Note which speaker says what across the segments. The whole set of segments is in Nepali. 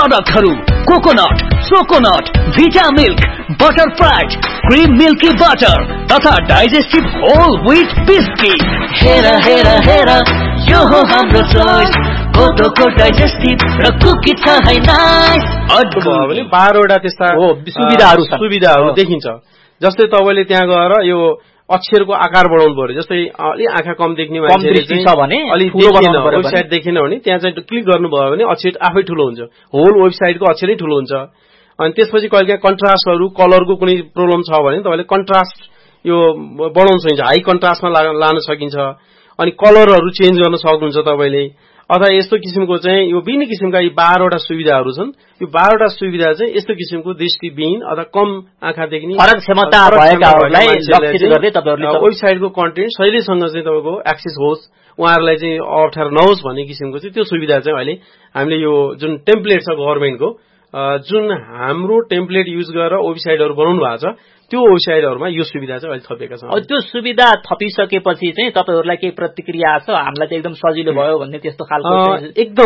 Speaker 1: प्रोडक्टहरू कोकोनट, सोकोनट, भिटा milk, butterfly, cream milky butter तथा डाइजेस्टिभ होल व्हीट बिस्किट। हेरा हेरा हेरा यो हो हाम्रो चोइस, कोटोको डाइजेस्टिभ र कुकी छ है नाइस।
Speaker 2: भयो भने 12 वटा त्यस्ता सुविधाहरू देखिन्छ। जस्तै तपाईले त्यहाँ गएर यो अक्षरको आकार बढाउनु पर्यो। जस्तै अलि आँखा कम देख्ने मान्छेले चाहिँ अलि वेबसाइट देखेन भने त्यहाँ चाहिँ क्लिक गर्नुभयो भने अक्षर आफै ठुलो हुन्छ, होल वेबसाइटको अक्षरै ठुलो हुन्छ। अनि त्यसपछि कहिलेकाहीँ कन्ट्रास्टहरू कलरको कुनै प्रब्लम छ भने तपाईले कन्ट्रास्ट यो बढाउन सकिन्छ, हाई कन्ट्रास्टमा लान सकिन्छ। अनि कलरहरू चेन्ज गर्न सक्नुहुन्छ तपाईले। अथवा यस्तो किसिमको चाहिँ यो विभिन्न किसिमका यी 12 वटा सुविधाहरू छन्। यो 12 वटा सुविधा चाहिँ यस्तो किसिमको दृष्टिविहीन अथवा कम आँखा देख्ने
Speaker 3: फरक क्षमता भएकाहरूलाई लक्षित गर्दै तपाईहरुले
Speaker 2: वेबसाइटको कन्टेन्ट सजिलैसँग चाहिँ तपाईको एक्सेस होस्, उहाँहरूलाई चाहिँ अप्ठ्यारो नहोस् भन्ने किसिमको चाहिँ त्यो सुविधा चाहिँ अहिले हामीले यो जुन टेम्प्लेट छ गभर्नमेन्टको, जुन हाम्रो टेम्प्लेट युज गरेर वेबसाइटहरू बनाउनु भएको छ त्यो वेबसाइटहरुमा यो सुविधा चाहिँ अहिले थपिएका छन्।
Speaker 3: त्यो सुविधा थपिसकेपछि चाहिँ तपाईहरुलाई के प्रतिक्रिया छ? हामीलाई चाहिँ एकदम सजिलो भयो भन्ने त्यस्तो खालको
Speaker 2: एकदम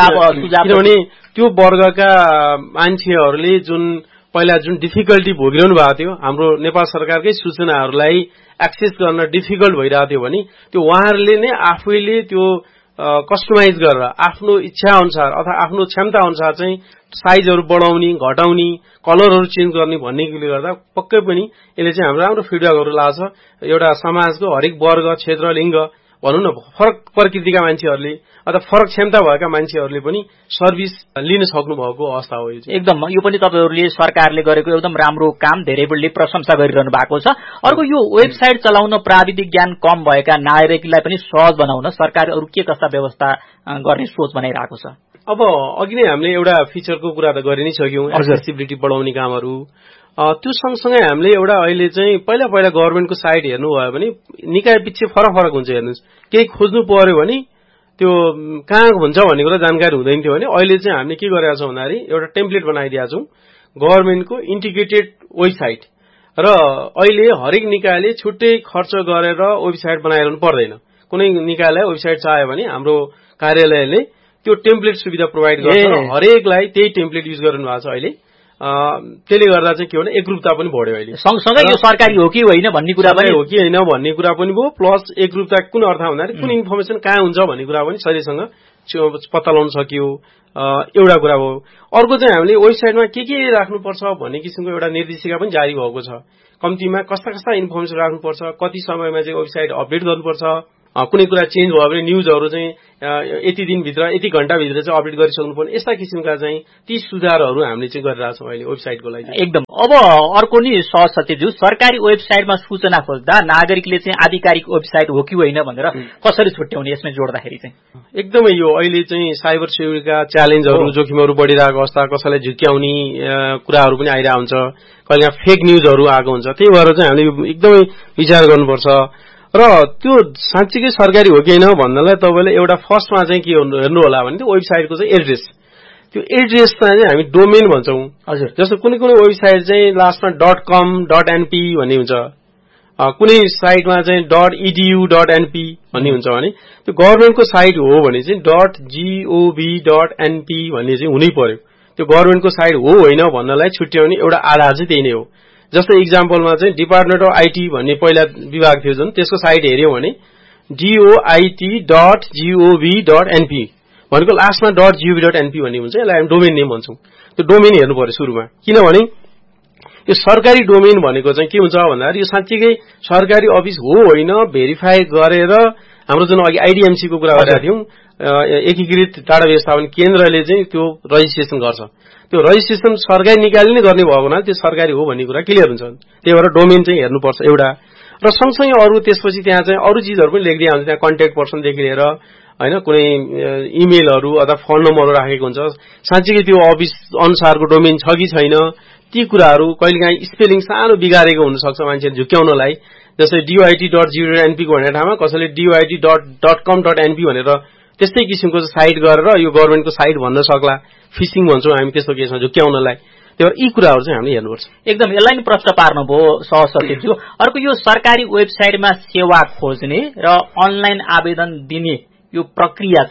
Speaker 2: किनभने त्यो वर्गका मान्छेहरूले जुन पहिला जुन डिफिकल्टी भोगिरहनु भएको थियो, हाम्रो नेपाल सरकारकै सूचनाहरूलाई एक्सेस गर्न डिफिकल्ट भइरहेको थियो भने त्यो उहाँहरूले नै आफैले त्यो कस्टमाइज गरेर आफ्नो इच्छा अनुसार अथवा आफ्नो क्षमता अनुसार चाहिँ साइजहरू बढाउने, घटाउने, कलरहरू चेन्ज गर्ने भन्नेले गर्दा पक्कै पनि यसले चाहिँ हाम्रो राम्रो फिडब्याकहरू लाछ। एउटा समाजको हरेक वर्ग, क्षेत्र, लिङ्ग भनौँ न फरक प्रकृतिका मान्छेहरूले अथवा फरक क्षमता भएका मान्छेहरूले पनि सर्भिस लिन सक्नु भएको अवस्था हो। यो
Speaker 3: एकदम यो पनि तपाईहरुले सरकारले गरेको एकदम राम्रो काम धेरैले प्रशंसा गरिरहनु भएको छ। अर्को यो वेबसाइट चलाउन प्राविधिक ज्ञान कम भएका नागरिकलाई पनि सहज बनाउन सरकारले अरु के कस्ता व्यवस्था गर्ने सोच बनाइरहेको छ?
Speaker 2: अब अघि नै हामीले एउटा फिचरको कुरा त गरि नै सक्यौं, एक्सेसिबिलिटी बढाउने कामहरू। त्यो सँगसँगै हामीले एउटा अहिले चाहिँ पहिला गभर्नमेन्टको साइट हेर्नुभयो भने निकाय पछि फरक हुन्छ। हेर्नुस्, केही खोज्नु पर्यो भने त्यो कहाँ हुन्छ भन्ने कुरा जानकारी हुँदैन थियो भने अहिले चाहिँ हामीले के गरेका छौं भन्दाखेरि एउटा टेम्प्लेट बनाइदिएका छौं गभर्नमेन्टको इन्टिग्रेटेड वेबसाइट। र अहिले हरेक निकायले छुट्टै खर्च गरेर वेबसाइट बनाइरहनु पर्दैन। कुनै निकायलाई वेबसाइट चाह्यो भने हाम्रो कार्यालयले त्यो टेम्प्लेट सुविधा प्रोभाइड गर्छ र हरेकलाई त्यही टेम्प्लेट युज गरिरहनु भएको छ अहिले। त्यसले गर्दा चाहिँ के हो भने एकरूपता पनि बढ्यो अहिले।
Speaker 3: सँगसँगै यो सरकारी हो कि होइन भन्ने कुरा पनि
Speaker 2: हो कि होइन भन्ने कुरा पनि भयो, प्लस एकरूपता कुन अर्थ भन्दाखेरि कुन इन्फर्मेसन कहाँ हुन्छ भन्ने कुरा पनि सजिलैसँग पत्ता लगाउन सकियो, एउटा कुरा भयो। अर्को चाहिँ हामीले वेबसाइटमा के राख्नुपर्छ भन्ने किसिमको एउटा निर्देशिका पनि जारी भएको छ। कम्तीमा कस्ता इन्फर्मेसन राख्नुपर्छ, कति समयमा चाहिँ वेबसाइट अपडेट गर्नुपर्छ, कुनै कुरा चेन्ज भयो भने न्यूजहरू चाहिँ यति दिनभित्र यति घण्टाभित्र चाहिँ अपडेट गरिसक्नु पर्ने, यस्ता किसिमका चाहिँ ती सुधारहरू हामीले चाहिँ गरिरहेछौँ अहिले वेबसाइटको लागि।
Speaker 3: एकदम। अब अर्को नि सहज सचिवज्यू, सरकारी वेबसाइटमा सूचना खोज्दा नागरिकले चाहिँ आधिकारिक वेबसाइट हो कि होइन भनेर कसरी छुट्याउने यसमा जोड्दाखेरि चाहिँ?
Speaker 2: एकदमै यो अहिले चाहिँ साइबर सेक्युरिटीका च्यालेन्जहरू, जोखिमहरू बढिरहेको अवस्था, कसैलाई झुक्क्याउने कुराहरू पनि आइरहेको हुन्छ, कहिले फेक न्यूजहरू आएको हुन्छ। त्यही भएर चाहिँ हामीले एकदमै विचार गर्नुपर्छ। र त्यो साँच्चीकै सरकारी हो कि होइन भन्नलाई तपाईले एउटा फर्स्टमा चाहिँ के हेर्नु होला भने त्यो वेबसाइटको चाहिँ एड्रेस, त्यो एड्रेसमा चाहिँ हामी डोमेन भन्छौं।
Speaker 3: हजुर,
Speaker 2: जस्तो कुनै वेबसाइट चाहिँ लास्टमा .com .np भन्ने हुन्छ, कुनै साइटमा चाहिँ .edu .np भन्ने हुन्छ भने त्यो गभर्नमेन्टको साइट हो भने चाहिँ .gov .np भन्ने चाहिँ हुनै पर्यो। त्यो गभर्नमेन्टको साइट हो होइन भन्नलाई छुट्याउने एउटा आधार चाहिँ त्यही नै हो। जस्तो इक्जाम्पलमा चाहिँ डिपार्टमेन्ट अफ आइटी भन्ने पहिला विभाग थियो जुन, त्यसको साइट हेर्यौं भने doit.gov.np भनेको लास्टमा .gov.np भन्ने हुन्छ, यसलाई हामी डोमेन नेम भन्छौं। त्यो डोमेन हेर्नु पर्यो सुरुमा, किनभने यो सरकारी डोमेन भनेको चाहिँ के हुन्छ भन्दाखेरि यो साँच्चीकै सरकारी अफिस हो होइन भेरिफाई गरेर हाम्रो जुन अघि आइडिएमसी को कुरा गरेका थियौं, एकीकृत डाटा व्यवस्थापन केन्द्रले चाहिँ त्यो रजिस्ट्रेसन गर्छ। त्यो रजिस्ट्रेसन सरकारी निकायले नै गर्ने भएको हुनाले त्यो सरकारी हो भन्ने कुरा क्लियर हुन्छ। त्यही भएर डोमेन चाहिँ हेर्नुपर्छ एउटा। र सँगसँगै अरू त्यसपछि त्यहाँ चाहिँ अरू चीजहरू पनि लेखिदिया हुन्छ, त्यहाँ कन्ट्याक्ट पर्सनदेखि लिएर हैन कुनै इमेलहरू अथवा फोन नम्बरहरू राखेको हुन्छ। साँच्चीकै त्यो अफिस अनुसारको डोमेन छ कि छैन, ती कुराहरू कहिलेकाहीँ स्पेलिङ सानो बिगारेको हुन सक्छ मान्छेले झुक्क्याउनलाई। जस्तै doit.gov.np को भन्ने ठाउँमा कसैले doit.com.np भनेर त्यस्तै किसिमको साइट गरेर यो गभर्नमेन्टको साइट भन्न सक्ला, फिशिङ भन्छौं हामी त्यस्तो केसमा झुक्क्याउनलाई। त्यही यी कुराहरू चाहिँ हामीले हेर्नुपर्छ।
Speaker 3: एकदम यसलाई नि प्रश्न पार्नुभयो सहसचिवज्यू। अर्को यो सरकारी वेबसाइटमा सेवा खोज्ने र अनलाइन आवेदन दिने यो प्रक्रिया चाहिँ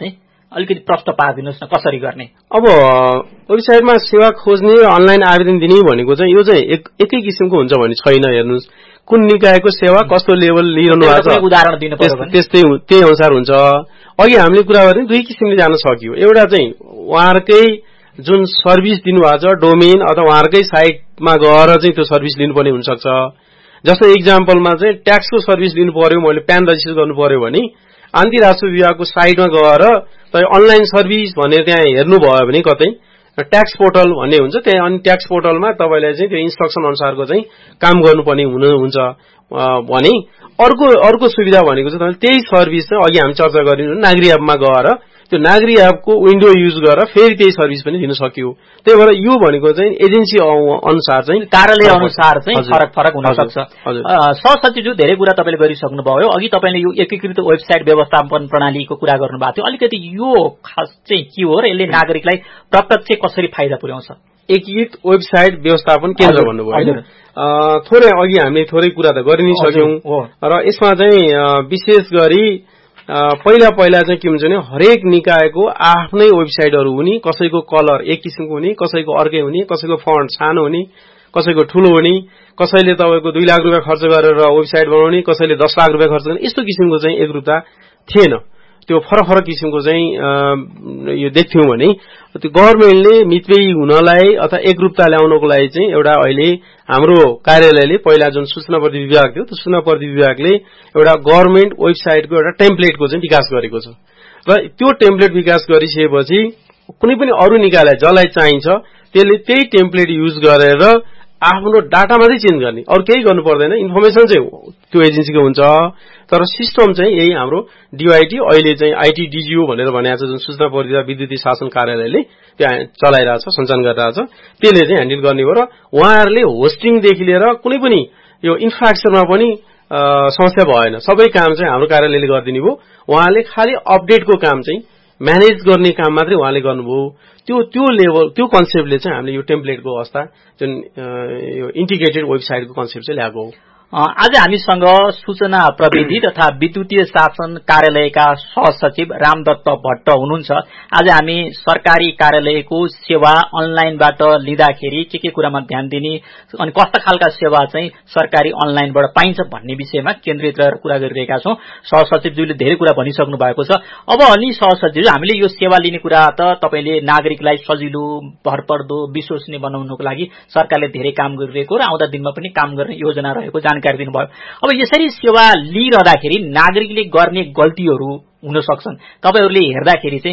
Speaker 3: अलिकति प्रश्न पारिदिनुहोस् न कसरी गर्ने।
Speaker 2: अब वेबसाइटमा सेवा खोज्ने र अनलाइन आवेदन दिने भनेको चाहिँ यो चाहिँ एकै किसिमको हुन्छ भन्ने छैन। हेर्नुहोस् कुन निकायको सेवा कस्तो लेभल लिइरहनु भएको छ
Speaker 3: उदाहरण दिनु पर्यो
Speaker 2: त्यस्तै त्यही अनुसार हुन्छ। अघि हामीले कुरा गर्ने दुई किसिमले जान सकियो। एउटा चाहिँ उहाँहरूकै जुन सर्भिस दिनुभएको छ डोमेन अथवा उहाँहरूकै साइटमा गएर चाहिँ त्यो सर्भिस लिनुपर्ने हुनसक्छ। जस्तो इक्जाम्पलमा चाहिँ ट्याक्सको सर्भिस लिनु पर्यो, मैले प्यान रजिस्टर गर्नु पर्यो भने आन्तरिक राजस्व विभागको साइटमा गएर तपाईँ अनलाइन सर्भिस भनेर त्यहाँ हेर्नुभयो भने कतै ट्याक्स पोर्टल भन्ने हुन्छ त्यहाँ, अनि ट्याक्स पोर्टलमा तपाईँलाई चाहिँ त्यो इन्स्ट्रक्सन अनुसारको चाहिँ काम गर्नुपर्ने हुन्छ भने अर्को सुविधा भनेको चाहिँ तपाईले त्यही सर्भिस चाहिँ अघि हामी चर्चा गरिनु नागरी एपमा गएर त्यो नागरी एपको विन्डो युज गरेर फेरि त्यही सर्भिस पनि दिन सकियो। त्यही भएर यो भनेको चाहिँ एजेन्सी अनुसार चाहिँ
Speaker 3: कार्यालय अनुसार चाहिँ फरक हुन सक्छ। सहसचिवज्यू धेरै कुरा तपाईले गरिसक्नु भयो। अघि तपाईले यो एकीकृत वेबसाइट व्यवस्थापन प्रणालीको कुरा गर्नुभएको थियो। अलिकति यो खास चाहिँ के हो र यसले नागरिकलाई प्रत्यक्ष कसरी फाइदा पुर्याउँछ?
Speaker 2: एकीकृत वेबसाइट व्यवस्थापन केन्द्र भन्नुभयो। थोरै अघि हामीले थोरै कुरा त गरि नै सक्यौं र यसमा चाहिँ विशेष गरी पहिला चाहिँ के हुन्छ भने हरेक निकायको आफ्नै वेबसाइटहरू हुने, कसैको कलर एक किसिमको हुने, कसैको अर्कै हुने, कसैको फन्ट सानो हुने, कसैको ठूलो हुने, कसैले तपाईको 2 लाख रुपैयाँ खर्च गरेर वेबसाइट बनाउने, कसैले 10 लाख रुपैयाँ खर्च गर्ने, यस्तो किसिमको चाहिँ एकरूपता थिएन। त्यो फरक किसिमको चाहिँ यो देख्थ्यौं भने त्यो गभर्नमेन्टले मितव्ययी हुनलाई अथवा एकरूपता ल्याउनको लागि चाहिँ एउटा अहिले हाम्रो कार्यालयले पहिला जुन सूचना प्रविधि विभाग थियो त्यो सूचना प्रविधि विभागले एउटा गभर्नमेन्ट वेबसाइटको एउटा टेम्प्लेटको चाहिँ विकास गरेको छ र त्यो टेम्प्लेट विकास गरिसकेपछि कुनै पनि अरु निकायलाई जसलाई चाहिन्छ त्यसले त्यही टेम्प्लेट युज गरेर आफ्नो डाटा मात्रै चेन्ज गर्ने, अरु केही गर्नु पर्दैन। इन्फर्मेसन चाहिँ त्यो एजेन्सीको हुन्छ तर सिस्टम चाहिँ यही हाम्रो डीआईटी अहिले चाहिँ आईटी डीजीओ भनेर भनेको छ जुन सूचना प्रविधि विद्युतीय शासन कार्यालयले त्यहाँ चलाइरहेछ, सञ्चालन गरिरहेछ, त्यसले चाहिँ ह्यान्डल गर्ने हो र उहाँहरूले होस्टिङ देखि लिएर कुनै पनि यो इन्फ्रास्ट्रक्चरमा पनि समस्या भएन। सबै काम चाहिँ हाम्रो कार्यालयले गरिदिने भयो। उहाँले खाली अपडेटको काम चाहिँ म्यानेज गर्ने काम मात्रै उहाँले गर्नुभयो। त्यो लेभल त्यो कन्सेप्टले चाहिँ हामीले यो टेम्प्लेटको अवस्था जुन यो इन्टिग्रेटेड वेबसाइटको कन्सेप्ट चाहिँ ल्याएको हो।
Speaker 3: आज हामीसँग सूचना प्रविधि तथा विद्युतीय शासन कार्यालयका सहसचिव रामदत्त भट्ट हुनुहुन्छ। आज हामी सरकारी कार्यालयको सेवा अनलाइनबाट लिँदाखेरि के कुरामा ध्यान दिने अनि कस्ता खालका सेवा चाहिँ सरकारी अनलाइनबाट पाइन्छ भन्ने विषयमा केन्द्रित रहेर कुरा गरिरहेका छौं। सहसचिवज्यूले धेरै कुरा भनिसक्नु भएको छ। अब अनि सहसचिव हामीले यो सेवा लिने कुरा त तपाईले नागरिकलाई सजिलो भरपर्दो विश्वसनीय बनाउनको लागि सरकारले धेरै काम गरिरहेको र आउँदा दिनमा पनि काम गर्ने योजना रहेको जानकारी दिनुभयो। अब यसरी सेवा लिइरहँदाखेरि नागरिकले गर्ने गल्तीहरू हुन सक्छन्। तपाईहरुले हेर्दाखेरि चाहिँ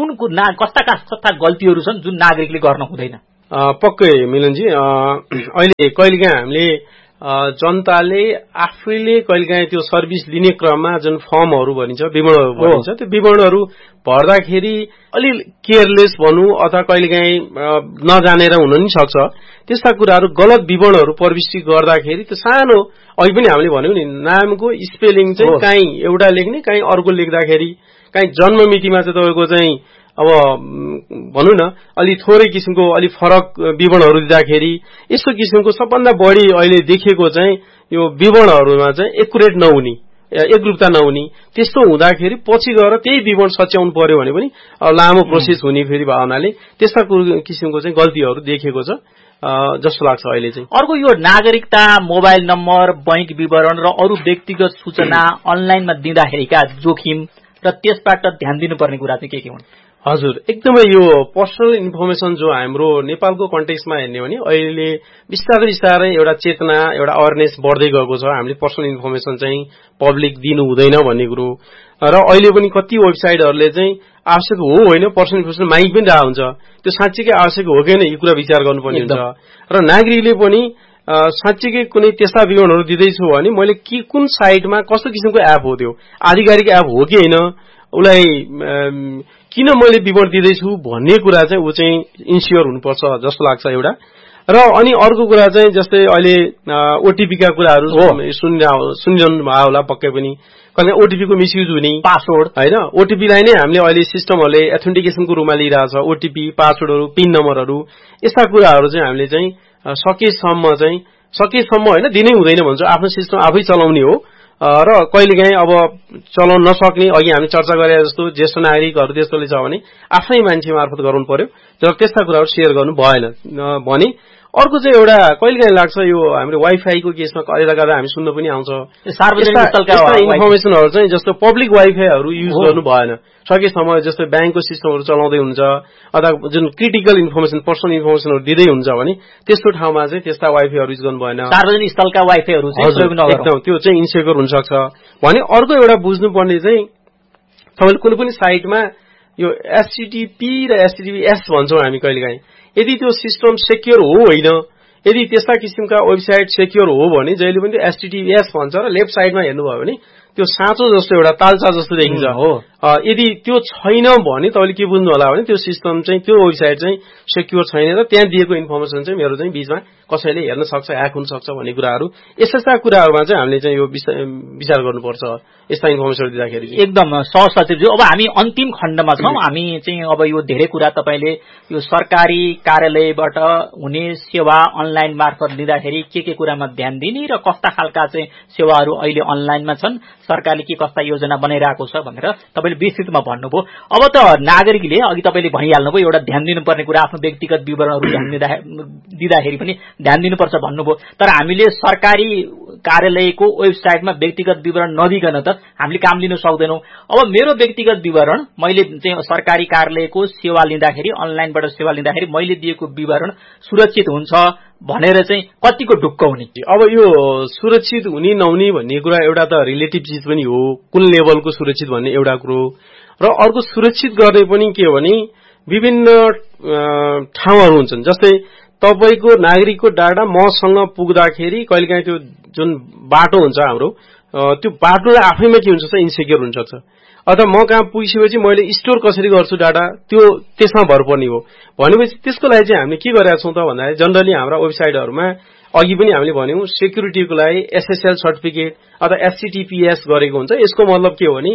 Speaker 3: कस्ता गल्तीहरू छन् जुन नागरिकले गर्न हुँदैन?
Speaker 2: पक्कै मिलनजी, अहिले कहिलेकाहीँ हामीले जनताले आफैले कहिलेकाहीँ त्यो सर्भिस लिने क्रममा जुन फर्महरू भनिन्छ, विवरणहरू भनिन्छ, त्यो विवरणहरू भर्दाखेरि अलि केयरलेस भनौं अथवा कहिलेकाहीँ नजानेर हुन नि सक्छ। त्यस्ता कुराहरू गलत विवरणहरू प्रविष्टि गर्दाखेरि त्यो सानो अहिले पनि हामीले भन्यौं नि नामको स्पेलिङ चाहिँ काहीँ एउटा लेख्ने काहीँ अर्को लेख्दाखेरि काहीँ जन्म मितिमा चाहिँ तपाईको चाहिँ अब भनौं न अलि थोरै किसिमको अलि फरक विवरणहरू दिँदाखेरि यस्तो किसिमको सबभन्दा बढी अहिले देखिएको चाहिँ यो विवरणहरूमा चाहिँ एक्युरेट नहुने, एकरूपता नहुने, त्यस्तो हुँदाखेरि पछि गएर त्यही विवरण सच्याउनु पर्यो भने पनि लामो प्रोसेस हुने फेरि भावनाले त्यस्ता किसिमको चाहिँ गल्तीहरू देखेको छ जस्तो लाग्छ अहिले चाहिँ।
Speaker 3: अर्को यो नागरिकता, मोबाइल नम्बर, बैंक विवरण र अरू व्यक्तिगत सूचना अनलाइनमा दिँदाखेरिका जोखिम र त्यसबाट ध्यान दिनुपर्ने कुरा चाहिँ के हुन्?
Speaker 2: हजुर, एकदमै यो पर्सनल इन्फर्मेसन जो हाम्रो नेपालको कन्टेक्स्टमा हेर्ने भने अहिले बिस्तारै एउटा चेतना, एउटा अवेरनेस बढ्दै गएको छ। हामीले पर्सनल इन्फर्मेसन चाहिँ पब्लिक दिनु हुँदैन भन्ने कुरो र अहिले पनि कति वेबसाइटहरूले चाहिँ आवश्यक हो होइन पर्सनल इन्फर्मेसन माइक पनि राखेको हुन्छ। त्यो साँच्चीकै आवश्यक हो कि यो कुरा विचार गर्नुपर्ने हुन्छ र नागरिकले पनि साँच्चीकै कुनै त्यस्ता विवरणहरू दिँदैछु भने मैले कुन साइटमा कस्तो किसिमको एप हो, त्यो आधिकारिक एप हो कि होइन, उसलाई किन मैले विवरण दिँदैछु भन्ने कुरा चाहिँ ऊ चाहिँ इन्स्योर हुनुपर्छ जस्तो लाग्छ एउटा। र अनि अर्को कुरा चाहिँ जस्तै अहिले ओटीपीका कुराहरू सुनिरहनु भयो होला पक्कै पनि, कहिले ओटीपीको मिसयुज हुने,
Speaker 3: पासवर्ड होइन,
Speaker 2: ओटीपीलाई नै हामीले अहिले सिस्टमहरूले एथेन्टिकेसनको रूपमा लिइरहेछ। ओटीपी, पासवर्डहरू, पिन नम्बरहरू, यस्ता कुराहरू चाहिँ हामीले चाहिँ सकेसम्म होइन दिनै हुँदैन भन्छ। आफ्नो सिस्टम आफै चलाउने हो र कहिलेकाहीँ अब चलाउन नसक्ने अघि हामी चर्चा गरे जस्तो ज्येष्ठ नागरिकहरू त्यस्तोले छ भने आफ्नै मान्छे मार्फत गर्नु पर्यो तर त्यस्ता कुराहरू सेयर गर्नु भएन भने अर्को चाहिँ एउटा कहिलेकाहीँ लाग्छ यो हाम्रो वाइफाईको केसमा कहिले गर्दा हामी सुन्न पनि आउँछ इन्फर्मेसनहरू चाहिँ जस्तो पब्लिक वाइफाईहरू युज गर्नु भएन सकेसम्म जस्तो ब्याङ्कको सिस्टमहरू चलाउँदै हुन्छ अथवा जुन क्रिटिकल इन्फर्मेसन पर्सनल इन्फर्मेसनहरू दिँदै हुन्छ भने त्यस्तो ठाउँमा चाहिँ त्यस्ता वाइफाईहरू युज गर्नु भएन
Speaker 3: सार्वजनिक स्थलका वाइफाईहरू
Speaker 2: एकदम त्यो चाहिँ इन्सेक्योर हुनसक्छ भने अर्को एउटा बुझ्नुपर्ने चाहिँ तपाईँले कुनै पनि साइटमा यो एचटीटीपी र एचटीटीपीएस भन्छौँ हामी कहिलेकाहीँ यदि त्यो सिस्टम सेक्योर हो होइन यदि त्यस्ता किसिमका वेबसाइट सेक्योर हो भने जहिले पनि त्यो एचटीटीपीएस भन्छ र लेफ्ट साइडमा हेर्नुभयो भने त्यो साँचो जस्तो एउटा तालचा जस्तो देखिन्छ हो यदि त्यो छैन भने तपाईँले के बुझ्नु होला भने त्यो सिस्टम चाहिँ त्यो वेबसाइट चाहिँ सेक्योर छैन र त्यहाँ दिएको इन्फर्मेसन चाहिँ मेरो चाहिँ बीचमा कसैले हेर्न सक्छ ह्याक हुन सक्छ भन्ने कुराहरू यस्ता कुराहरूमा चाहिँ हामीले चाहिँ यो विचार गर्नुपर्छ यस्ता इन्फर्मेसन दिँदाखेरि
Speaker 3: एकदम सहसचिवज्यू अब हामी अन्तिम खण्डमा छौं हामी चाहिँ अब यो धेरै कुरा तपाईले यो सरकारी कार्यालयबाट हुने सेवा अनलाइन मार्फत लिँदाखेरि के कुरामा ध्यान दिने र कस्ता खालका चाहिँ सेवाहरू अहिले अनलाइनमा छन् सरकारले के कस्ता योजना बनाइरहेको छ भनेर तपाईले विस्तृतमा भन्नुभयो अब त नागरिकले अघि तपाईले भनिहाल्नुभयो एउटा ध्यान दिनुपर्ने कुरा आफ्नो व्यक्तिगत विवरणहरू ध्यान दिँदाखेरि पनि ध्यान दिनुपर्छ भन्नुभयो तर हामीले सरकारी कार्यालयको वेबसाइटमा व्यक्तिगत विवरण नदिकन त हामीले काम लिन सक्दैनौं अब मेरो व्यक्तिगत विवरण मैले चाहिँ सरकारी कार्यालयको सेवा लिँदाखेरि अनलाइनबाट सेवा लिँदाखेरि मैले दिएको विवरण सुरक्षित हुन्छ भनेर चाहिँ कतिको ढुक्क हुने
Speaker 2: अब यो सुरक्षित हुने नहुने भन्ने कुरा एउटा त रिलेटिभ चीज पनि हो कुन लेभलको सुरक्षित भन्ने एउटा कुरो र अर्को सुरक्षित गर्ने पनि के हो भने विभिन्न ठाउँहरू हुन्छन् जस्तै तपाईको नागरिकको डाटा मसँग पुग्दाखेरि कहिलेकाहीँ त्यो जुन बाटो हुन्छ हाम्रो त्यो बाटोले आफैमा के हुन्छ इन्सेक्योर हुन्छ अथवा म कहाँ पुगिसकेपछि मैले स्टोर कसरी गर्छु डाटा त्यो त्यसमा भर पर्ने हो भनेपछि त्यसको लागि चाहिँ हामीले के गरेका छौं त भन्दा जनरली हाम्रा वेबसाइटहरुमा अघि पनि हामीले भन्यौं सेक्युरिटीको लागि एसएसएल सर्टिफिकेट अथवा एचटीटीपीएस गरेको हुन्छ यसको मतलब के हो भने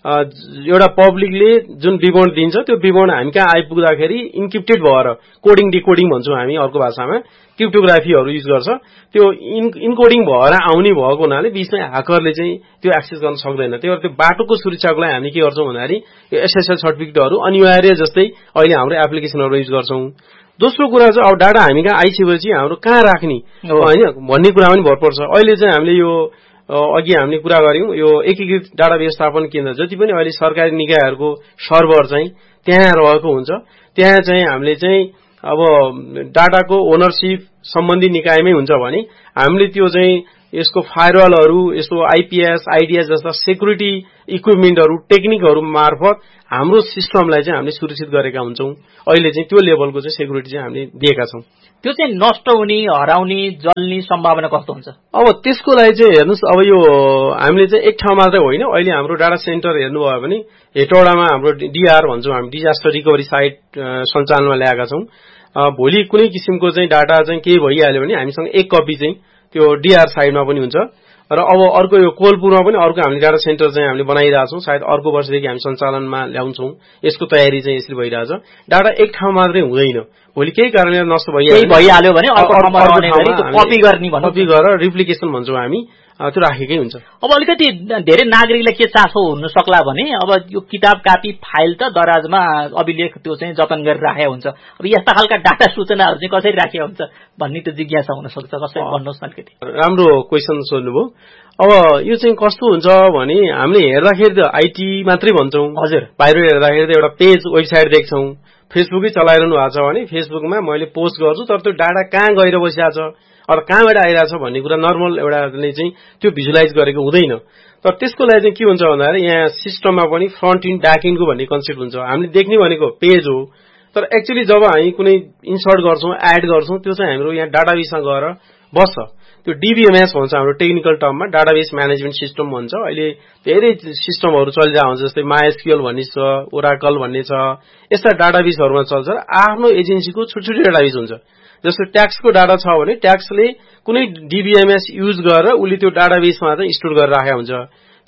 Speaker 2: एउटा पब्लिकले जुन विवरण दिन्छ त्यो विवरण हामी कहाँ आइपुग्दाखेरि इन्क्रिप्टेड भएर कोडिङ डिकोडिङ भन्छौं हामी अर्को भाषामा क्रिप्टोग्राफीहरु युज गर्छ त्यो इन्कोडिङ भएर आउने भएको हुनाले बीचमा ह्याकरले चाहिँ त्यो एक्सेस गर्न सक्दैन त्यही भएर त्यो बाटोको सुरक्षाको लागि हामी के गर्छौं भन्दाखेरि यो एसएसएल सर्टिफिकेटहरु अनिवार्य जस्तै अहिले हाम्रो एप्लिकेसनहरु युज गर्छौं दोस्रो कुरा चाहिँ अब डाटा हामी कहाँ आइसकेपछि हाम्रो कहाँ राख्ने हैन भन्ने कुरा पनि भर पर्छ अहिले चाहिँ हामीले यो अघि हामीले कुरा गर्यौं यो एकीकृत डाटा व्यवस्थापन केन्द्र जति पनि अहिले सरकारी निकायहरुको सर्भर चाहिँ त्यहाँ रहेको हुन्छ त्यहाँ चाहिँ हामीले चाहिँ अब डाटाको ओनरशिप सम्बन्धी निकायमै हुन्छ भने हामीले त्यो चाहिँ यसको फायरवलहरु यस्तो आईपीएस आईडीएस जस्ता सेक्युरिटी इक्विपमेन्टहरु टेक्निकहरु मार्फत हाम्रो सिस्टमलाई चाहिँ हामीले सुरक्षित गरेका हुन्छौं अहिले चाहिँ त्यो लेभलको चाहिँ सेक्युरिटी चाहिँ हामीले दिएका छौं
Speaker 3: त्यो चाहिँ नष्ट हुने हराउने जल्ने सम्भावना कस्तो हुन्छ
Speaker 2: अब त्यसको लागि चाहिँ हेर्नुस् अब यो हामीले चाहिँ एक ठाउँ मात्रै होइन अहिले हाम्रो डाटा सेन्टर हेर्नुभयो भने हेटौडामा हाम्रो डीआर भन्छौं हामी डिजास्टर रिकभरी साइट सञ्चालनमा ल्याएका छौं भोलि कुनै किसिमको चाहिँ डाटा चाहिँ केही भइहाल्यो भने हामीसँग एक कपी चाहिँ त्यो डीआर साइडमा पनि हुन्छ र अब अर्को यो कोलपुरमा पनि अर्को हामीले डाटा सेन्टर चाहिँ हामीले बनाइरहेका छौं सायद अर्को वर्षदेखि हामी सञ्चालनमा ल्याउँछौं यसको तयारी चाहिँ यसरी भइरहेछ डाटा एक ठाउँ मात्रै हुँदैन भोलि केही कारणले नष्ट
Speaker 3: भइहाल्यो भने अर्को ठाउँमा रहने गरी कपी गर्ने भन्नु
Speaker 2: कपी गरेर रिप्लिकेसन भन्छौं हामी त्यो राखेकै हुन्छ
Speaker 3: अब अलिकति धेरै नागरिकलाई के चासो हुन सक्ला भने अब यो किताब कापी फाइल त दराजमा अभिलेख त्यो चाहिँ जतन गरेर राखेको हुन्छ अब यस्ता खालका डाटा सूचनाहरु चाहिँ कसरी राखेको हुन्छ भन्ने त जिज्ञासा हुन सक्छ कसरी भन्नुस् अलिकति
Speaker 2: राम्रो क्वेशन सोध्नुभयो अब यो चाहिँ कस्तो हुन्छ भने हामीले हेर्दाखेरि त आईटी मात्रै भन्छौं
Speaker 3: हजुर
Speaker 2: बाहिर हेर्दाखेरि त एउटा पेज वेबसाइट देख्छौं फेसबुकै चलाइरहनु भएको छ भने फेसबुकमा मैले पोस्ट गर्छु तर त्यो डाटा कहाँ गएर बसिरहेको छ अथवा कहाँबाट आइरहेछ भन्ने कुरा नर्मल एउटाले चाहिँ त्यो भिजुअलाइज गरेको हुँदैन तर त्यसको लागि चाहिँ के हुन्छ भन्दाखेरि यहाँ सिस्टममा पनि फ्रन्ट इन्ड ब्याक इन्डको भन्ने कन्सेप्ट हुन्छ हामीले देख्ने भनेको पेज हो तर एक्चुअली जब हामी कुनै इन्सर्ट गर्छौं एड गर्छौं त्यो चाहिँ हाम्रो यहाँ डाटाबेसमा गएर बस्छ त्यो डीबीएमएस भन्छ हाम्रो टेक्निकल टर्ममा डाटाबेस म्यानेजमेन्ट सिस्टम भन्छ अहिले धेरै सिस्टमहरु चलिरहेको हुन्छ जस्तै माइएसक्यूएल भन्ने छ ओराकल भन्ने छ यस्ता डाटाबेसहरुमा चल्छ र आफ्नो एजेन्सीको छुटछुटी डाटाबेस हुन्छ जस्तो ट्याक्सको डाटा छ भने ट्याक्सले कुनै डीबीएमएस युज गरेर उले त्यो डाटाबेसमा चाहिँ स्टोर गरेर राखेको हुन्छ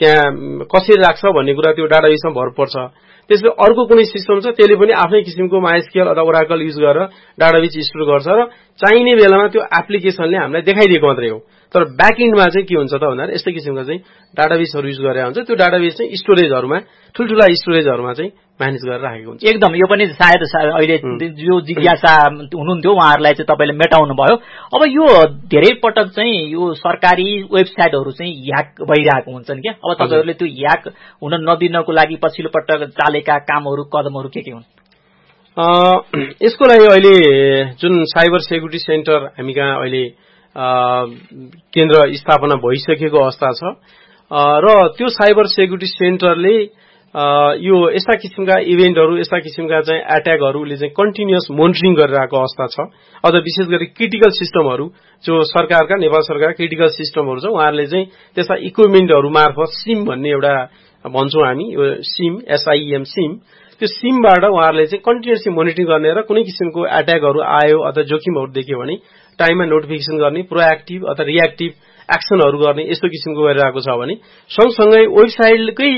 Speaker 2: त्यहाँ कसरी राख्छ भन्ने कुरा त्यो डाटाबेसमा भर पर्छ। त्यसले अर्को कुनै सिस्टम छ त्यसले पनि आफ्नै किसिमको माइस्क्यूएल अथवा ओराकल युज गरेर डाटाबेस स्टोर गर्छ र चाहिने बेलामा त्यो एप्लिकेसनले हामीलाई देखाइदिएको मात्रै हो। तर ब्याकएन्डमा चाहिँ के हुन्छ त भन्दा यस्तै किसिमको चाहिँ डाटाबेसहरू युज गरेर हुन्छ। त्यो डाटाबेस चाहिँ स्टोरेजहरूमा ठुल्ठुला स्टोरेजहरूमा चाहिँ म्यानेज गरेर राखेको हुन्छ।
Speaker 3: एकदम यो पनि सायद अहिले जो जिज्ञासा हुनुहुन्थ्यो उहाँहरूलाई चाहिँ तपाईँले मेटाउनु भयो। अब यो धेरै पटक चाहिँ यो सरकारी वेबसाइटहरू चाहिँ ह्याक भइरहेको हुन्छन् क्या। अब तपाईँहरूले त्यो ह्याक हुन नदिनको लागि पछिल्लो पटक चालेका कामहरू कदमहरू के हुन्?
Speaker 2: यसको लागि अहिले जुन साइबर सेक्युरिटी सेन्टर हामी कहाँ अहिले केन्द्र स्थापना भइसकेको अवस्था छ र त्यो साइबर सेक्युरिटी सेन्टरले यो यस्ता किसिमका इभेन्टहरू यस्ता किसिमका चाहिँ एट्याकहरूले चाहिँ कन्टिन्युअस मोनिटरिङ गरिरहेको अवस्था छ। अझ विशेष गरी क्रिटिकल सिस्टमहरू जो सरकारका नेपाल सरकारका क्रिटिकल सिस्टमहरू छ उहाँहरूले चाहिँ त्यस्ता इक्विपमेन्टहरू मार्फत सिम भन्ने एउटा भन्छौँ हामी यो सिम SIM सिम त्यो सिमबाट उहाँहरूले चाहिँ कन्टिन्युअसली मोनिटरिङ गर्ने र कुनै किसिमको एट्याकहरू आयो अथवा जोखिमहरू देख्यो भने टाइममा नोटिफिकेसन गर्ने प्रोएक्टिभ अथवा रिएक्टिभ एक्सनहरू गर्ने यस्तो किसिमको गरिरहेको छ भने सँगसँगै वेबसाइटकै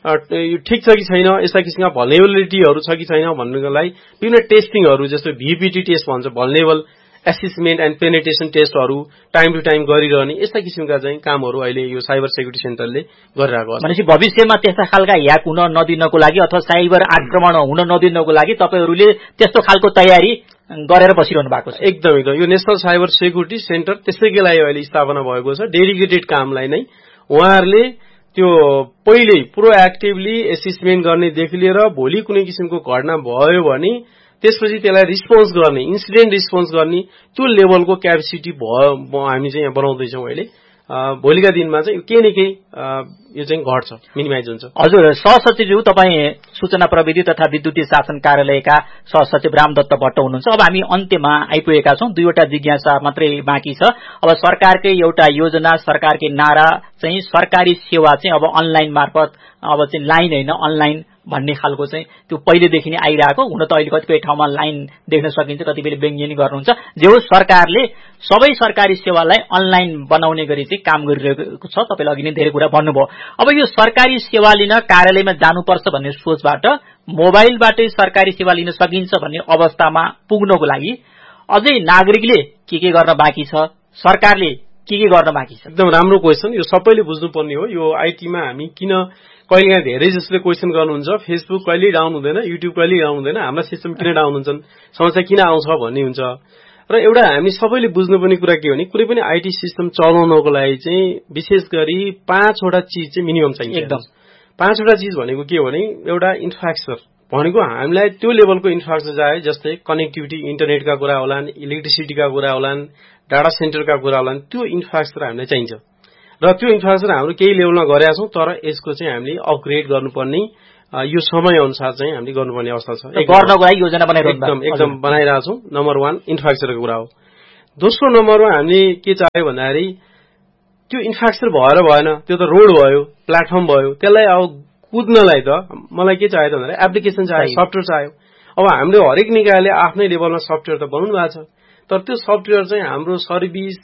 Speaker 2: ठिक छ कि छैन यस्ता किसिमका भल्नेबिलिटीहरू छ कि छैन भन्नुको लागि विभिन्न टेस्टिङहरू जस्तो VPT टेस्ट भन्छ भल्नेबल एसेसमेन्ट एन्ड पेनिट्रेसन टेस्टहरू टाइम टु टाइम गरिरहने यस्ता किसिमका चाहिँ कामहरू अहिले यो साइबर सेक्युरिटी सेन्टरले गरिरहेको छ।
Speaker 3: भनेपछि भविष्यमा त्यस्ता खालका ह्याक हुन नदिनको लागि अथवा साइबर आक्रमण हुन नदिनको लागि तपाईहरूले त्यस्तो खालको तयारी गरेर बसिरहनु भएको छ?
Speaker 2: एकदम यो नेशनल साइबर सेक्युरिटी सेन्टर त्यसैकै लागि अहिले स्थापना भएको छ। डेडिकेटेड कामलाई नै उहाँहरूले त्यो पहिले प्रोएक्टिभली एसेसमेन्ट गर्नेदेखि लिएर भोलि कुनै किसिमको घटना भयो भने त्यसपछि त्यसलाई रिस्पोन्स गर्ने इन्सिडेन्ट रिस्पोन्स गर्ने त्यो लेभलको क्यापेसिटी हामी चाहिँ यहाँ बनाउँदैछौँ अहिले। भोलिका दिनमा चाहिँ केही न केही यो चाहिँ घट्छ मिनिमाइज हुन्छ।
Speaker 3: हजुर सहसचिवज्यू तपाईँ सूचना प्रविधि तथा विद्युतीय शासन कार्यालयका सहसचिव रामदत्त भट्ट हुनुहुन्छ। अब हामी अन्त्यमा आइपुगेका छौं। दुईवटा जिज्ञासा मात्रै बाँकी छ। अब सरकारकै एउटा योजना सरकारकै नारा चाहिँ सरकारी सेवा चाहिँ अब अनलाइन मार्फत अब चाहिँ लाइन होइन अनलाइन भन्ने खालको चाहिँ त्यो पहिलेदेखि नै आइरहेको हुन त अहिले कतिपय ठाउँमा लाइन देख्न सकिन्छ कतिपयले व्यङ्ग्य गर्नुहुन्छ। जे हो सरकारले सबै सरकारी सेवालाई अनलाइन बनाउने गरी चाहिँ काम गरिरहेको छ। तपाईले अघि नै धेरै कुरा भन्नुभयो। अब यो सरकारी सेवा लिन कार्यालयमा जानुपर्छ भन्ने सोचबाट मोबाइलबाटै सरकारी सेवा लिन सकिन्छ भन्ने अवस्थामा पुग्नको लागि अझै नागरिकले के गर्न बाँकी छ, सरकारले के गर्न बाँकी छ?
Speaker 2: एकदम राम्रो क्वेशन। यो सबैले बुझ्नुपर्ने हो। यो आईटीमा हामी किन कहिले धेरै जसले क्वेशन गर्नुहुन्छ फेसबुक कहिले डाउन हुँदैन युट्युब कहिले डाउन हुँदैन हाम्रा सिस्टम किन डाउन हुन्छन् समस्या किन आउँछ भन्ने हुन्छ। र एउटा हामी सबैले बुझ्नुपर्ने कुरा के हो भने कुनै पनि आईटी सिस्टम चलाउनको लागि चाहिँ विशेष गरी 5वटा चीज चाहिँ मिनिमम चाहिन्छ।
Speaker 3: एकदम
Speaker 2: 5वटा चीज भनेको के हो भने एउटा इन्फ्रास्ट्रक्चर भनेको हामीलाई त्यो लेभलको इन्फ्रास्ट्रक्चर चाहियो जस्तै कनेक्टिभिटी इन्टरनेटका कुरा होलान् इलेक्ट्रिसिटीका कुरा होलान् डाटा सेन्टरका कुरा होलान् त्यो इन्फ्रास्ट्रक्चर हामीलाई चाहिन्छ। र त्यो इन्फ्रास्ट्रक्चर हाम्रो केही लेभलमा गरेका छौं तर यसको चाहिँ हामीले अपग्रेड गर्नुपर्ने यो समय अनुसार चाहिँ हामीले गर्नुपर्ने अवस्था छ।
Speaker 3: गर्नको लागि योजना बनाइरहेको
Speaker 2: एकदम बनाइरहेका छौं। नम्बर 1 इन्फ्रास्ट्रक्चरको कुरा हो। दोस्रो नम्बरमा हामीले के चाहियो भन्दाखेरि त्यो इन्फ्रास्ट्रक्चर भएर भएन त्यो त रोड भयो प्लेटफर्म भयो त्यसलाई अब कुद्नलाई त मलाई के चाहियो त भन्दाखेरि एप्लिकेसन चाहियो सफ्टवेयर चाहियो। अब हामीले हरेक निकायले आफ्नै लेभलमा सफ्टवेयर त बनाउनु भएको छ तर त्यो सफ्टवेयर चाहिँ हाम्रो सर्भिस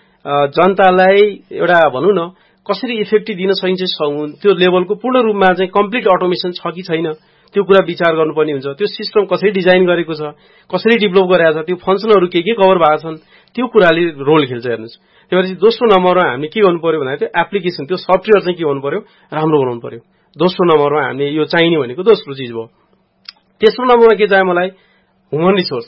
Speaker 2: जनतालाई एउटा भनौं न कसरी इफेक्टिभ दिन सकिन्छ त्यो लेभलको पूर्ण रूपमा चाहिँ कम्प्लिट अटोमेसन छ कि छैन त्यो कुरा विचार गर्नुपर्ने हुन्छ। त्यो सिस्टम कसरी डिजाइन गरेको छ कसरी डेभलप गरेको छ त्यो फंक्सनहरू के कभर भएको छन् त्यो कुराले रोल खेल्छ हेर्नुस्। त्यसपछि दोस्रो नम्बरमा हामीले के गर्नु पर्यो भन्दा त्यो एप्लिकेसन त्यो सफ्टवेयर चाहिँ के गर्नु पर्यो राम्रो बनाउनु पर्यो। दोस्रो नम्बरमा हामीले यो चाहिने भनेको दोस्रो चीज भयो। तेस्रो नम्बरमा के चाहियो मलाई ह्युमन रिसोर्स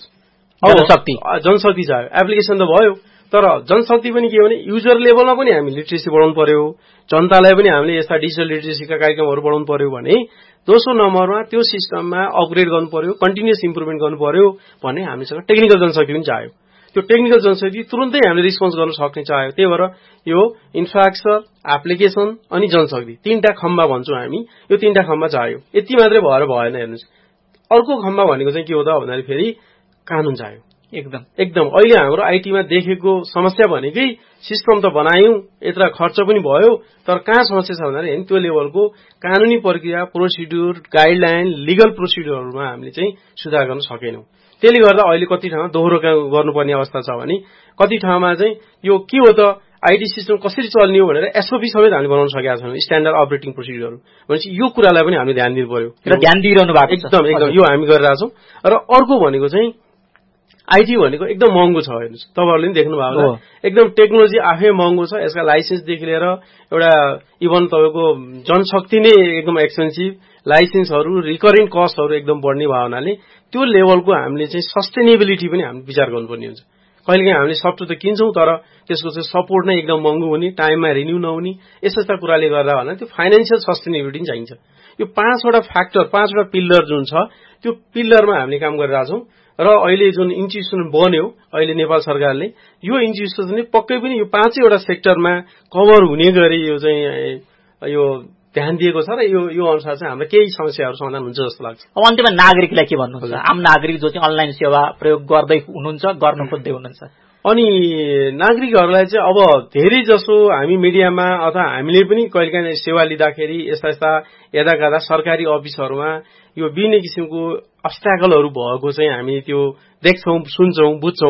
Speaker 2: जनशक्ति चाहियो। एप्लिकेसन त भयो तर जनशक्ति पनि के भने युजर लेभलमा पनि हामी लिटरेसी बढाउनु पर्यो जनतालाई पनि हामीले यस्ता डिजिटल लिटरेसीका कार्यक्रमहरू बढाउनु पर्यो भने दोस्रो नम्बरमा त्यो सिस्टममा अपग्रेड गर्नु पर्यो कन्टिन्युअस इम्प्रुभमेन्ट गर्नु पर्यो भने हामीसँग टेक्निकल जनशक्ति पनि चाहियो। त्यो टेक्निकल जनशक्ति तुरुन्तै हामीले रिस्पोन्स गर्न सक्ने चाहियो। त्यही भएर यो इन्फ्रास्ट्रक्चर एप्लिकेसन अनि जनशक्ति 3टा खम्बा भन्छौँ हामी यो 3टा खम्बा चाहियो। यति मात्रै भएर भएन हेर्नुस्। अर्को खम्बा भनेको चाहिँ के हो त भन्दाखेरि फेरि कानून चाहियो। एकदम अहिले हाम्रो आईटीमा देखेको समस्या भनेकै सिस्टम त बनायौं यत्र खर्च पनि भयो तर कहाँ समस्या छ भन्दाखेरि त्यो लेभलको कानूनी प्रक्रिया प्रोसिड्युर गाइडलाइन लिगल प्रोसिड्युरहरूमा हामीले चाहिँ सुधार गर्न सकेनौं। त्यसले गर्दा अहिले कति ठाउँमा दोहोरो गर्नुपर्ने अवस्था छ भने कति ठाउँमा चाहिँ यो के हो त आईटी सिस्टम कसरी चल्ने हो भनेर एसओपी समेत हामीले बनाउन सकेका छौँ, स्ट्यान्डर्ड अपरेटिङ प्रोसिड्युरहरू। भनेपछि यो कुरालाई पनि हामीले ध्यान दिनु पर्यो
Speaker 3: र ध्यान दिइरहनु भएको छ
Speaker 2: एकदम यो हामी गरिरहेछौँ। र अर्को भनेको चाहिँ आईटी भनेको एकदम महँगो छ। हेर्नुहोस् तपाईँहरूले पनि देख्नुभयो होला, एकदम टेक्नोलोजी आफै महँगो छ। यसका लाइसेन्सदेखि लिएर एउटा इभन तपाईँको जनशक्ति नै एकदम एक्सपेन्सिभ, लाइसेन्सहरू रिकरिङ कस्टहरू एकदम बढ्ने भयो हुनाले त्यो लेभलको हामीले चाहिँ सस्टेनेबिलिटी पनि हामीले विचार गर्नुपर्ने हुन्छ। कहिलेकाहीँ हामीले सफ्टवेयर त किन्छौँ तर त्यसको चाहिँ सपोर्ट नै एकदम महँगो हुने, टाइममा रिन्यू नहुने, यस्ता कुराले गर्दा भने त्यो फाइनेन्सियल सस्टेनेबिलिटी पनि चाहिन्छ। यो 5वटा फ्याक्टर 5वटा पिल्लर जुन छ त्यो पिल्लरमा हामीले काम गरिरहेछौँ। र अहिले जुन इन्स्टिट्युसन बन्यो अहिले नेपाल सरकारले यो इन्स्टिट्युसन पक्कै पनि यो 5वटा सेक्टरमा कभर हुने गरी यो चाहिँ यो ध्यान दिएको छ र यो अनुसार चाहिँ हाम्रो केही समस्याहरू समाधान हुन्छ जस्तो लाग्छ।
Speaker 3: अब अन्त्यमा नागरिकलाई के भन्नुहुन्छ? आम नागरिक जो चाहिँ अनलाइन सेवा प्रयोग गर्दै हुनुहुन्छ, गर्न खोज्दै हुनुहुन्छ,
Speaker 2: अनि नागरिकहरूलाई चाहिँ अब धेरै जसो हामी मिडियामा अथवा हामीले पनि कहिलेकाहीँ सेवा लिँदाखेरि यस्ता यदाकदा सरकारी अफिसहरूमा यो विभिन्न किसिमको अब्स्ट्याकलहरू भएको चाहिँ हामी त्यो देख्छौँ, सुन्छौँ, बुझ्छौँ।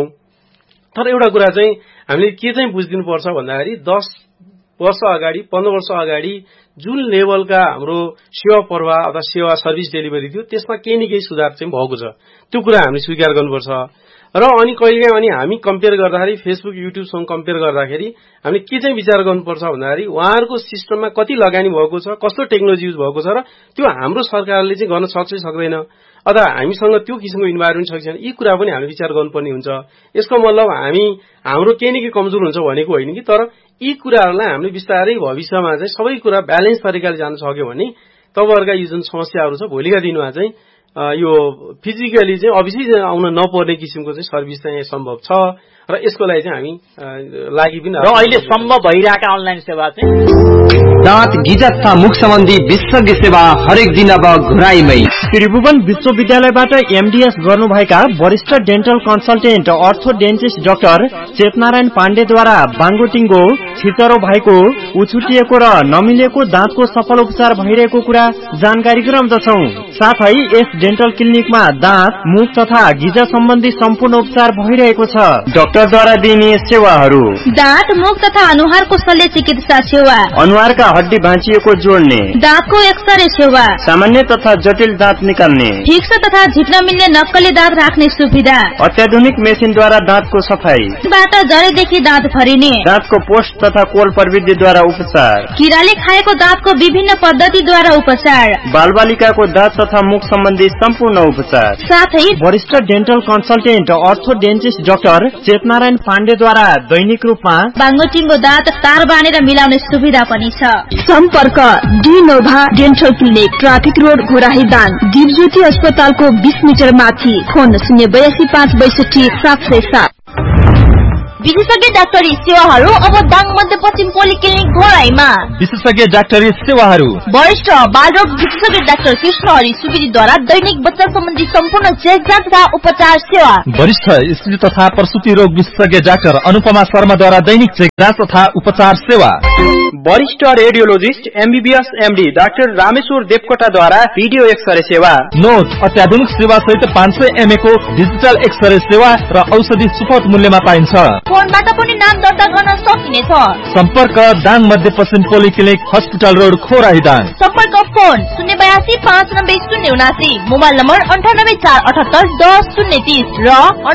Speaker 2: तर एउटा कुरा चाहिँ हामीले के चाहिँ बुझिदिनुपर्छ भन्दाखेरि 10 वर्ष अगाडि 15 वर्ष अगाडि जुन लेभलका हाम्रो सेवा प्रवाह अथवा सेवा सर्भिस डेलिभरी थियो त्यसमा केही न केही सुधार चाहिँ भएको छ। त्यो कुरा हामीले स्वीकार गर्नुपर्छ। र अनि कहिलेकाहीँ अनि हामी कम्पेयर गर्दाखेरि फेसबुक युट्युबसँग कम्पेयर गर्दाखेरि हामीले के चाहिँ विचार गर्नुपर्छ भन्दाखेरि उहाँहरूको सिस्टममा कति लगानी भएको छ, कस्तो टेक्नोलोजी युज भएको छ र त्यो हाम्रो सरकारले चाहिँ गर्न सक्छ सक्दैन अथवा हामीसँग त्यो किसिमको इन्भाइरोमेन्ट छ कि छैन, यी कुरा पनि हामीले विचार गर्नुपर्ने हुन्छ। यसको मतलब हाम्रो केही न केही कमजोर हुन्छ भनेको होइन कि, तर यी कुराहरूलाई हामीले बिस्तारै भविष्यमा चाहिँ सबै कुरा ब्यालेन्स तरिकाले जान सक्यो भने तपाईँहरूका यी जुन समस्याहरू छ भोलिका दिनमा चाहिँ यो फिजिकली चाहिँ अफिसै आउन नपर्ने किसिमको चाहिँ सर्भिस चाहिँ सम्भव छ र यसको लागि चाहिँ हामी लागि पनि
Speaker 3: र अहिले सम्भव भइरहेका अनलाइन सेवा चाहिँ
Speaker 4: दाँत गिजा तथा मुख सम्बन्धी विशेषज्ञ सेवा हरेक दिन अब घुराइमै।
Speaker 5: त्रिभुवन विश्वविद्यालयबाट एमडीएस गर्नुभएका वरिष्ठ डेन्टल कन्सल्टेन्ट अर्थोडेन्टिस्ट डाक्टर चेतनारायण पाण्डेद्वारा बाङ्गोटिङ्गो, छिचरो भएको, उछुटिएको र नमिलेको दाँतको सफल उपचार भइरहेको कुरा जानकारी गराउँदछौं। साथै यस डेन्टल क्लिनिकमा दाँत, मुख तथा गिजा सम्बन्धी सम्पूर्ण उपचार भइरहेको छ।
Speaker 4: डाक्टरद्वारा दिइने सेवाहरू:
Speaker 6: दाँत, मुख तथा अनुहारको शल्य चिकित्सा सेवा,
Speaker 4: अनुहारका हड्डी भाँचिएको जोड्ने,
Speaker 6: दाँतको एक्सरे सेवा,
Speaker 4: सामान्य तथा जटिल दाँत निकाल्ने,
Speaker 6: फिक्स तथा झिक्न मिल्ने नक्कली दाँत राख्ने सुविधा,
Speaker 4: अत्याधुनिक मेसिनद्वारा दाँतको सफाई,
Speaker 6: बाट जरेदेखि दाँत भरिने,
Speaker 4: दाँतको पोस्ट तथा कोल प्रविधिद्वारा उपचार,
Speaker 6: किराले खाएको दाँतको विभिन्न पद्धतिद्वारा उपचार,
Speaker 4: बालबालिकाको दाँत तथा मुख सम्बन्धी सम्पूर्ण उपचार,
Speaker 6: साथै
Speaker 5: वरिष्ठ डेन्टल कन्सल्टेन्ट अर्थोडेन्टिस्ट डाक्टर चेतनारायण पाण्डेद्वारा दैनिक रूपमा
Speaker 6: बाङ्गोटिङ्गो दाँत तार बाँधेर मिलाउने सुविधा पनि छ।
Speaker 7: सम्पर्क डिनोभा dental clinic, traffic road, Ghorahi Dang, Dipjyoti अस्पतालको 20 मिटर माथि। फोन 082562
Speaker 6: विशेषज्ञ डाक्टरी सेवाहरू अब दाङ मध्यपश्चिम पोलिक्लिनिक घोराईमा।
Speaker 8: विशेषज्ञ डाक्टरी सेवाहरू:
Speaker 6: वरिष्ठ बालरोग विशेषज्ञ डाक्टर कृष्ण हरि सुवेदीद्वारा दैनिक बच्चा सम्बन्धी सम्पूर्ण चेक जाँच तथा उपचार सेवा।
Speaker 8: वरिष्ठ स्त्री तथा प्रसुति रोग विशेषज्ञ डाक्टर अनुपमा शर्माद्वारा दैनिक चेक जाँच तथा उपचार सेवा।
Speaker 4: वरिष्ठ radiologist MBBS MD doctor Rameshwar देवकोटाद्वारा video x-ray सेवा।
Speaker 8: नोट अत्याधुनिक सेवा सहित 500 mA को डिजिटल एक्सरे सेवा र औषधि सुपथ मूल्यमा पाइन्छ।
Speaker 6: फोनबाट पनि नाम दर्ता गर्न सकिनेछ।
Speaker 8: सम्पर्क दाङ मध्यपश्चिम पोलिक्लिनिक हस्पिटल रोड खोराही दाङ।
Speaker 6: सम्पर्क फोन 082590 मोबाइल नम्बर 9848810030 र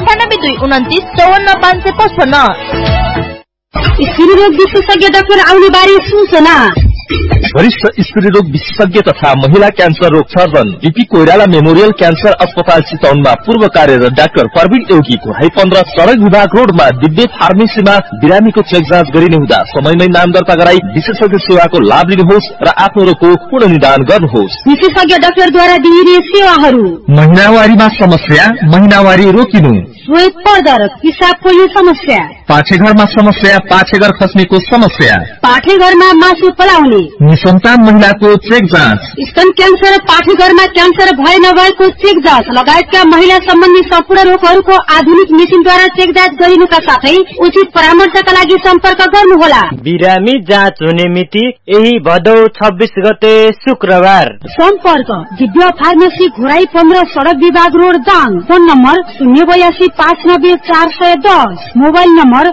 Speaker 6: 982929545555।
Speaker 7: स्त्रीरोग विशेषज्ञ डाक्टर आउने बारे सूचना:
Speaker 8: वरिष्ठ स्त्रीरोग विशेषज्ञ तथा महिला क्यान्सर रोग surgeon BP Koirala memorial cancer अस्पताल चितवनमा पूर्व कार्यरत डाक्टर प्रवीण एउकी घोराई 15 सडक विभाग रोडमा दिव्य फार्मेसीमा बिरामीको चेक जाँच गरिने हुँदा समयमै नाम दर्ता गराई विशेषज्ञ सेवाको लाभ लिनुहोस् र आफ्नो रोगको पूर्ण निदान गर्नुहोस्।
Speaker 7: विशेषज्ञ डाक्टरद्वारा दिइने सेवाहरू:
Speaker 8: महिनावारीमा समस्या, महिनावारी रोकिनु,
Speaker 7: श्वेत पर्दरक, पिसाब पोल्ने समस्या,
Speaker 8: पाठेघरमा समस्या, पाठेघर खस्नेको समस्या,
Speaker 7: पाठेघरमा मासु पलाउने,
Speaker 8: निसन्तान महिलाको चेक जाँच,
Speaker 7: स्तन क्यान्सर, पाठेघरमा क्यान्सर भए नभएको चेक जाँच लगायतका महिला सम्बन्धी सम्पूर्ण रोगहरूको आधुनिक मेसिनद्वारा चेक जाँच गरिनुका साथै उचित परामर्शका लागि सम्पर्क गर्नुहोला।
Speaker 5: बिरामी जाँच हुने मिति यही भदौ 26 गते शुक्रबार।
Speaker 7: सम्पर्क दिव्य फार्मेसी घोराई 15 सडक विभाग road Dang. Phone number 0825 954410, mobile number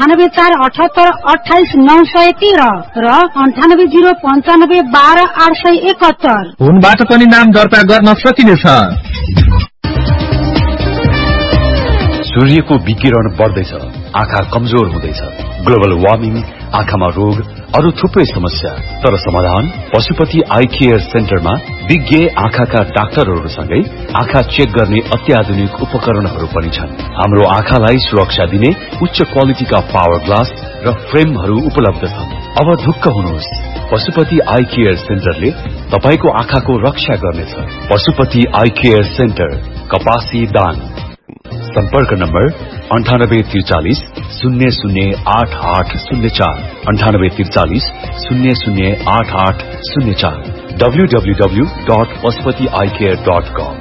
Speaker 7: 9848782913 र 9805922871।
Speaker 8: फोनबाट पनि नाम दर्ता गर्न सकिनेछ।
Speaker 9: सूर्यको विकिरण बढ्दैछ, आँखा कमजोर हुँदैछ, ग्लोबल वार्मिङ, आँखामा रोग, अरू थुप्रै समस्या। तर समाधान पशुपति आई केयर सेन्टरमा विज्ञ आँखाका डाक्टरहरूसँगै आँखा चेक गर्ने अत्याधुनिक उपकरणहरू पनि छन्। हाम्रो आँखालाई सुरक्षा दिने उच्च क्वालिटीका पावर ग्लास र फ्रेमहरू उपलब्ध छन्। अब ढुक्क हुनुहोस्, पशुपति आई केयर सेन्टरले तपाईको आँखाको रक्षा गर्नेछ। पशुपति आई केयर सेन्टर, कपासी दाङ। सम्पर्क नम्बर 9843 008804, 9843 008804, www.pashupatieyecare.com।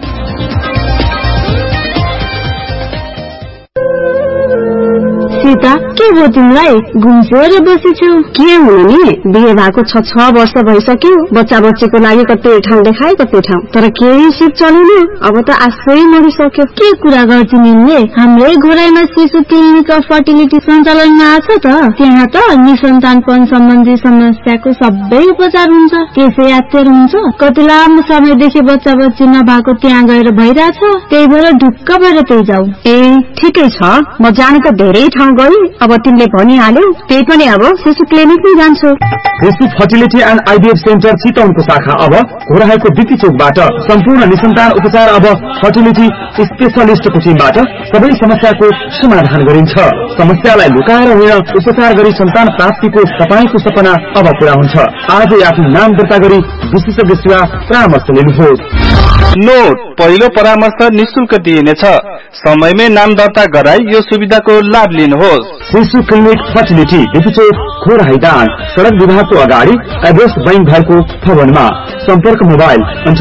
Speaker 10: सीता, के भयो तिमीलाई? घुम्सेर बसेछौ? के हुनु नि, बिहे भएको 6 वर्ष भइसक्यो। बच्चा बच्चीको लागि कतै ठाउँ देखाए, कतै ठाउँ, तर केही सिप चलेन। अब त आशै मरिसक्यो। के कुरा गर्छु निले? हाम्रै घोराइमा शिशु क्लिनिक अफ फर्टिलिटी सञ्चालनमा आछ त। त्यहाँ त निसन्तानपन सम्बन्धी समस्याको सबै उपचार हुन्छ, त्यसै यात्तर हुन्छ। कति लामो समयदेखि बच्चा बच्ची नभएको त्यहाँ गएर भइरहेछ, त्यही भएर ढुक्क भएर त्यही जाऊ।
Speaker 7: ए ठिकै छ, म जाने त धेरै ठाउँ गई। अब तिमीले भनिहाल्यौ, त्यही पनि अब शिशु क्लिनिकमै जान्छु।
Speaker 11: शिशु फर्टिलिटी एन्ड आइभीएफ सेन्टर चितवनको शाखा अब घोराइको बिपी चोकबाट। सम्पूर्ण निसन्तान उपचार अब फर्टिलिटी स्पेशलिस्टको टिमबाट सबै समस्याको समाधान गरिन्छ। समस्यालाई लुकाएर होइन, उपचार गरी सन्तान प्राप्तिको तपाईको सपना अब पूरा हुन्छ। आजै आफ्नो नाम दर्ता गरी विशेषज्ञ सेवा परामर्श लिनुहोस्।
Speaker 4: नोट, पहिलो परामर्श निशुल्क दिइनेछ। समयमै नाम दर्ता गराई यो सुविधाको लाभ लिनुहोस्।
Speaker 11: शिशु क्लिनिक फर्टिलिटी, बिपीचोक, खोराइदाङ, सड़क विभागको अगाडि, एड्रेस बैंक घरको भवनमा। सम्पर्क मोबाइल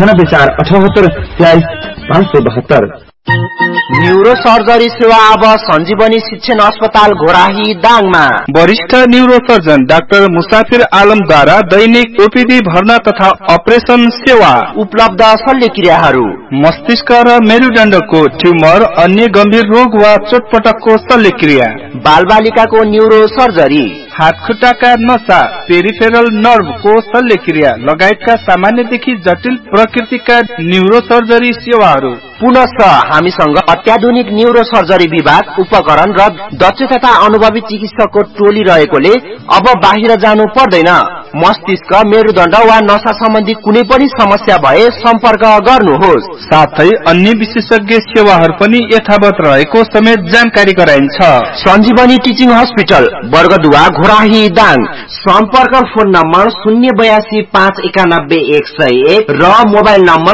Speaker 11: 9848732572।
Speaker 12: न्यूरो सर्जरी सेवा अब सञ्जीवनी शिक्षण अस्पताल घोराही दाङमा।
Speaker 4: वरिष्ठ न्यूरो सर्जन डाक्टर मुसाफिर आलमद्वारा दैनिक ओपीडी भर्ना तथा अपरेसन सेवा
Speaker 12: उपलब्ध। शल्यक्रियाहरू
Speaker 4: मस्तिष्क र मेरुदण्डको ट्युमर, अन्य गम्भीर रोग वा चोटपटकको शल्यक्रिया,
Speaker 12: बालबालिकाको न्यूरो सर्जरी,
Speaker 4: हातखुट्टाका नसा, पेरिफेरल नर्भको शल्यक्रिया लगायतका सामान्यदेखि जटिल प्रकृतिका न्यूरो सर्जरी सेवाहरू।
Speaker 12: पुनश्च हामीसँग अत्याधुनिक न्यूरो सर्जरी विभाग, उपकरण र दक्ष तथा अनुभवी चिकित्सकको टोली रहेकोले अब बाहिर जानु पर्दैन। मस्तिष्क, मेरुदण्ड वा नसा सम्बन्धी कुनै पनि समस्या भए सम्पर्क गर्नुहोस्।
Speaker 4: साथै अन्य विशेषज्ञ सेवाहरू पनि यथावत रहेको समेत जानकारी गराइन्छ।
Speaker 12: सञ्जीवनी टिचिङ हस्पिटल, वर्गदुवा, घोराही दाङ। सम्पर्क फोन नम्बर 082519101 र मोबाइल नम्बर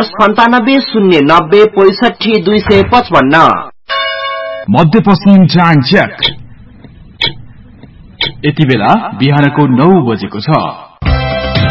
Speaker 12: 9709065255।
Speaker 13: मध्यपश्चिम जाङ चेक। यति बेला बिहानको 9 बजेको छ।